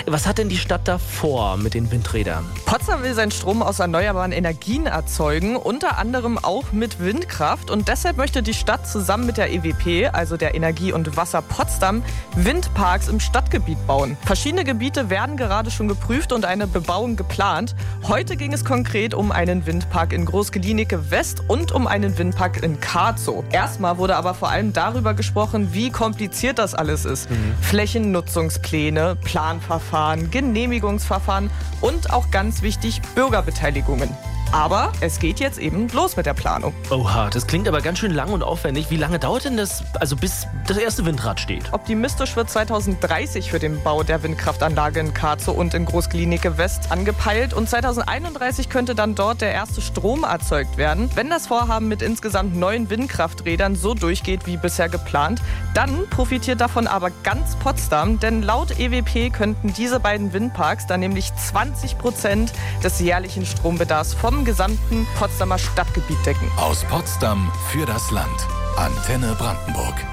Was hat denn die Stadt da vor mit den Windrädern? Potsdam will seinen Strom aus erneuerbaren Energien erzeugen, unter anderem auch mit Windkraft. Und deshalb möchte die Stadt zusammen mit der EWP, also der Energie und Wasser Potsdam, Windparks im Stadtgebiet bauen. Verschiedene Gebiete werden gerade schon geprüft und eine Bebauung geplant. Heute ging es konkret um einen Windpark in Groß-Glienicke West und um einen Windpark in Karzow. Erstmal wurde aber vor allem darüber gesprochen, wie kompliziert das alles ist. Flächennutzungspläne, Planverfahren, Genehmigungsverfahren und auch ganz wichtig Bürgerbeteiligungen. Aber es geht jetzt eben los mit der Planung. Oha, das klingt aber ganz schön lang und aufwendig. Wie lange dauert denn das, also bis das erste Windrad steht? Optimistisch wird 2030 für den Bau der Windkraftanlage in Karzow und in Groß-Glienicke West angepeilt. Und 2031 könnte dann dort der erste Strom erzeugt werden. Wenn das Vorhaben mit insgesamt 9 Windkrafträdern so durchgeht wie bisher geplant, dann profitiert davon aber ganz Potsdam. Denn laut EWP könnten diese beiden Windparks dann nämlich 20% des jährlichen Strombedarfs vom gesamten Potsdamer Stadtgebiet decken. Aus Potsdam für das Land. Antenne Brandenburg.